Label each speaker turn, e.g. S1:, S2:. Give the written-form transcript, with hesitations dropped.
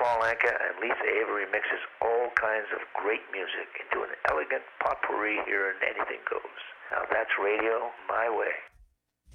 S1: Paul Anka and Lisa Avery mixes all kinds of great music into an elegant potpourri here in Anything Goes. Now that's radio my way.